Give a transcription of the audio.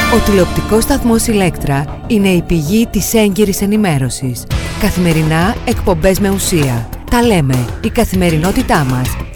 Ο τηλεοπτικός σταθμός Ηλέκτρα είναι η πηγή της έγκυρης ενημέρωσης. Καθημερινά εκπομπές με ουσία. Τα λέμε, η καθημερινότητά μας.